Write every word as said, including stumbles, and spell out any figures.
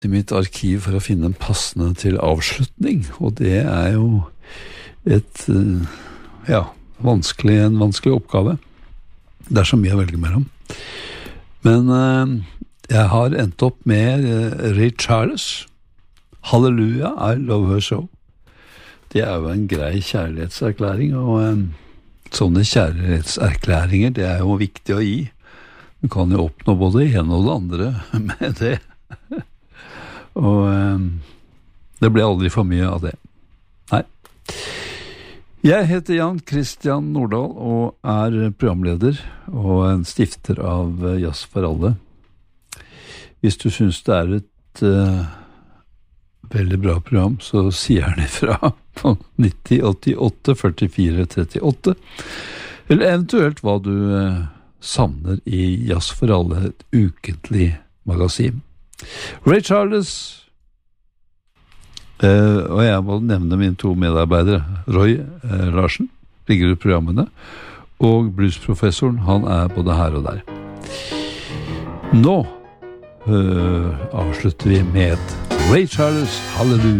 I mitt arkiv for å finne en passende til avslutning, og det er jo et, ja, vanskelig, en vanskelig oppgave. Det er så mye å velge mellom. Men eh, jeg har endt opp med eh, Ray Charles, Halleluja, I Love Her So. Det er jo en grei kjærlighetserklæring, og eh, sånne kjærlighetserklæringer, det er jo viktig å gi. Du kan jo oppnå både det ene og det andre med det. Og eh, det ble aldri for mye av det. Nei. Jeg heter Jan Christian Nordahl og er programleder og en stifter av Jazz for alle. Hvis du synes det er et uh, veldig bra program, så sier gjerne ifra på nitti åttiåtte førtifire trettiåtte, eller eventuelt hva du uh, savner i Jazz for alle, et ukentlig magasin. Ray Charles, uh, og jeg må nevne mine to medarbeidere, Roy uh, Larsen, ligger i programmene, og bluesprofessoren, han er både her og der. Nå uh, avslutter vi med Ray Charles, Halleluja.